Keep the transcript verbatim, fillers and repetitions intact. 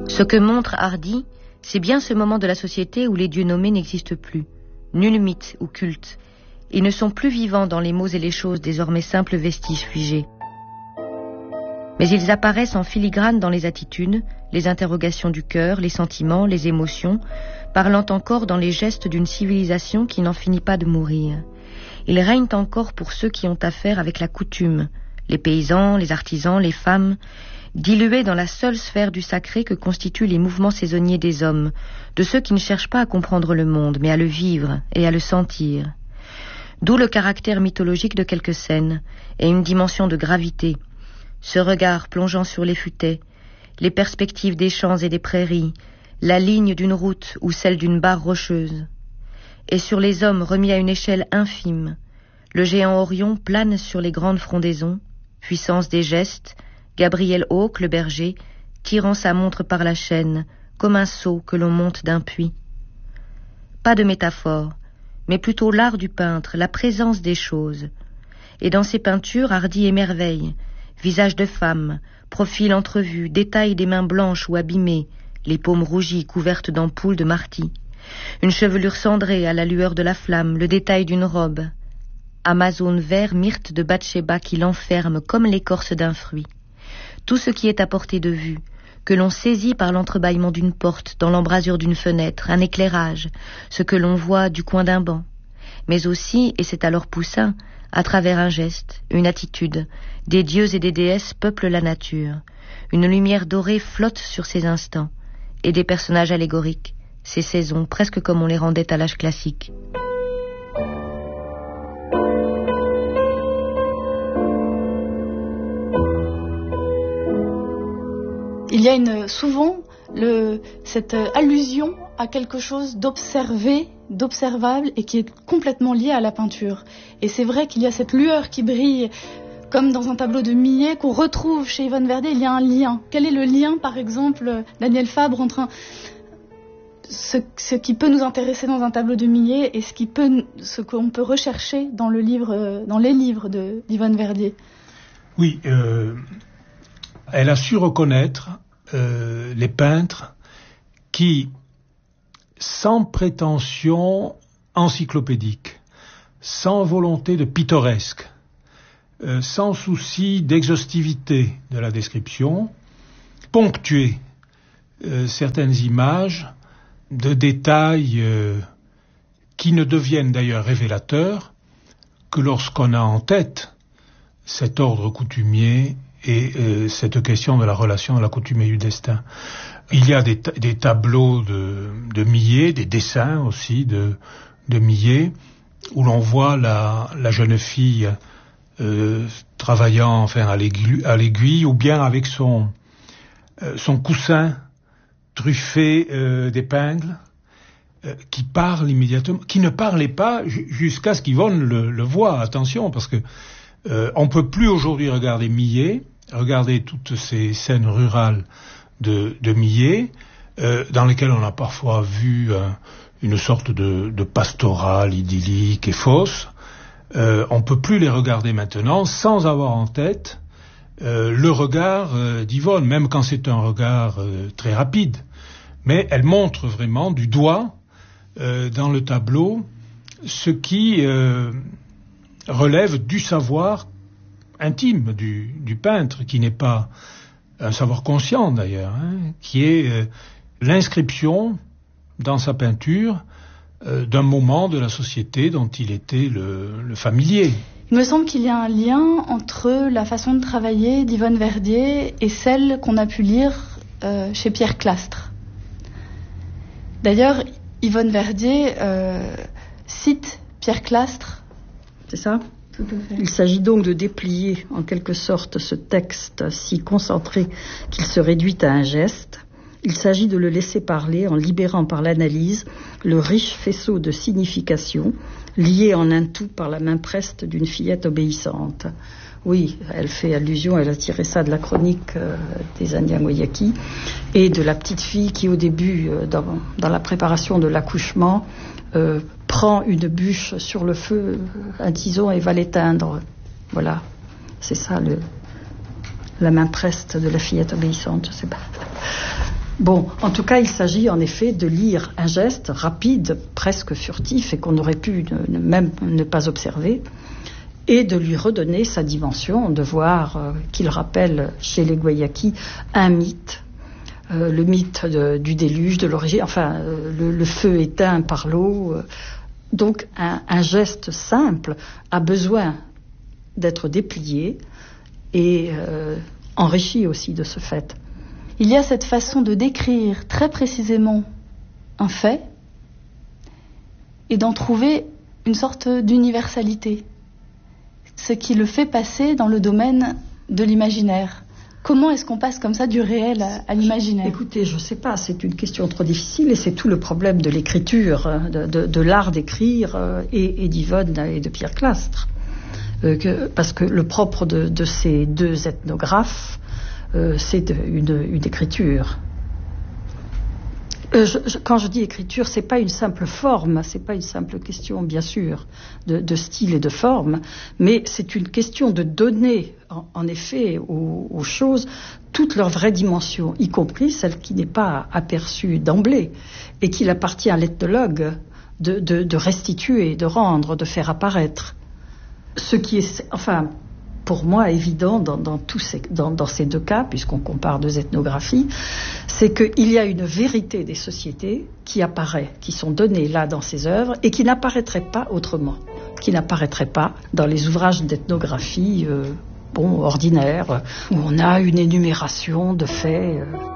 Ce que montre Hardy, c'est bien ce moment de la société où les dieux nommés n'existent plus. Nul mythe ou culte. Ils ne sont plus vivants dans les mots et les choses, désormais simples vestiges figés. Mais ils apparaissent en filigrane dans les attitudes, les interrogations du cœur, les sentiments, les émotions, parlant encore dans les gestes d'une civilisation qui n'en finit pas de mourir. Ils règnent encore pour ceux qui ont affaire avec la coutume, les paysans, les artisans, les femmes, dilués dans la seule sphère du sacré que constituent les mouvements saisonniers des hommes, de ceux qui ne cherchent pas à comprendre le monde, mais à le vivre et à le sentir. D'où le caractère mythologique de quelques scènes, et une dimension de gravité, ce regard plongeant sur les futaies, les perspectives des champs et des prairies, la ligne d'une route ou celle d'une barre rocheuse. Et sur les hommes remis à une échelle infime, le géant Orion plane sur les grandes frondaisons, puissance des gestes, Gabriel Hawke, le berger, tirant sa montre par la chaîne, comme un seau que l'on monte d'un puits. Pas de métaphore, mais plutôt l'art du peintre, la présence des choses. Et dans ses peintures, Hardy émerveille, visage de femme, profil entrevu, détail des mains blanches ou abîmées, les paumes rougies couvertes d'ampoules de marty, une chevelure cendrée à la lueur de la flamme, le détail d'une robe. Amazone vert, myrte de Bathsheba qui l'enferme comme l'écorce d'un fruit. Tout ce qui est à portée de vue, que l'on saisit par l'entrebâillement d'une porte, dans l'embrasure d'une fenêtre, un éclairage, ce que l'on voit du coin d'un banc, mais aussi, et c'est alors Poussin, à travers un geste, une attitude, des dieux et des déesses peuplent la nature, une lumière dorée flotte sur ces instants, et des personnages allégoriques, ces saisons, presque comme on les rendait à l'âge classique. Il y a une, souvent le, cette allusion à quelque chose d'observé, d'observable et qui est complètement lié à la peinture. Et c'est vrai qu'il y a cette lueur qui brille comme dans un tableau de Millet qu'on retrouve chez Yvonne Verdier. Il y a un lien. Quel est le lien, par exemple, Daniel Fabre, entre un, ce, ce qui peut nous intéresser dans un tableau de Millet et ce, qui peut, ce qu'on peut rechercher dans, le livre, dans les livres de, d'Yvonne Verdier? Oui, euh, elle a su reconnaître euh, les peintres qui, sans prétention encyclopédique, sans volonté de pittoresque, euh, sans souci d'exhaustivité de la description, ponctuaient euh, certaines images de détails euh, qui ne deviennent d'ailleurs révélateurs que lorsqu'on a en tête cet ordre coutumier et euh, cette question de la relation de la coutume et du destin. Il y a des, ta- des tableaux de, de Millet, des dessins aussi de, de Millet, où l'on voit la, la jeune fille euh, travaillant enfin à l'aiguille, à l'aiguille, ou bien avec son, euh, son coussin truffé euh, d'épingles, euh, qui parle immédiatement, qui ne parlait pas ju- jusqu'à ce qu'Yvonne le, le voie. Attention, parce que euh, on peut plus aujourd'hui regarder Millet, regarder toutes ces scènes rurales de, de Millet, euh, dans lesquelles on a parfois vu euh, une sorte de, de pastorale idyllique et fausse. Euh, on peut plus les regarder maintenant sans avoir en tête euh, le regard euh, d'Yvonne, même quand c'est un regard euh, très rapide. Mais elle montre vraiment du doigt euh, dans le tableau ce qui euh, relève du savoir intime du, du peintre, qui n'est pas un savoir conscient d'ailleurs, hein, qui est euh, l'inscription dans sa peinture euh, d'un moment de la société dont il était le, le familier. Il me semble qu'il y a un lien entre la façon de travailler d'Yvonne Verdier et celle qu'on a pu lire euh, chez Pierre Clastres. D'ailleurs, Yvonne Verdier euh, cite Pierre Clastres. C'est ça ? Tout à fait. Il s'agit donc de déplier en quelque sorte ce texte si concentré qu'il se réduit à un geste. Il s'agit de le laisser parler en libérant par l'analyse le riche faisceau de signification lié en un tout par la main preste d'une fillette obéissante. Oui, elle fait allusion, elle a tiré ça de la chronique euh, des Indiens Guayakis et de la petite fille qui au début, euh, dans, dans la préparation de l'accouchement, euh, prend une bûche sur le feu, un tison et va l'éteindre. Voilà, c'est ça le, la main preste de la fillette obéissante, je sais pas. Bon, en tout cas, il s'agit en effet de lire un geste rapide, presque furtif, et qu'on aurait pu ne, même ne pas observer, et de lui redonner sa dimension, de voir euh, qu'il rappelle chez les Guayaki un mythe, euh, le mythe de, du déluge, de l'origine, enfin, euh, le, le feu éteint par l'eau. Euh, donc, un, un geste simple a besoin d'être déplié et euh, enrichi aussi de ce fait. Il y a cette façon de décrire très précisément un fait et d'en trouver une sorte d'universalité, ce qui le fait passer dans le domaine de l'imaginaire. Comment est-ce qu'on passe comme ça du réel à, à l'imaginaire ? Écoutez, je ne sais pas, c'est une question trop difficile et c'est tout le problème de l'écriture, de, de, de l'art d'écrire et, et d'Yvonne et de Pierre Clastres. Euh, que, parce que le propre de, de ces deux ethnographes, Euh, c'est une, une écriture. Euh, je, je, quand je dis écriture, c'est pas une simple forme, c'est pas une simple question, bien sûr, de, de style et de forme, mais c'est une question de donner, en, en effet, aux, aux choses toute leur vraie dimension, y compris celle qui n'est pas aperçue d'emblée et qu'il appartient à l'ethnologue de, de, de restituer, de rendre, de faire apparaître. Ce qui est, enfin, pour moi, évident dans, dans, tous ces, dans, dans ces deux cas, puisqu'on compare deux ethnographies, c'est qu'il y a une vérité des sociétés qui apparaît, qui sont données là dans ces œuvres et qui n'apparaîtraient pas autrement, qui n'apparaîtraient pas dans les ouvrages d'ethnographie euh, bon, ordinaires, où on a une énumération de faits. Euh,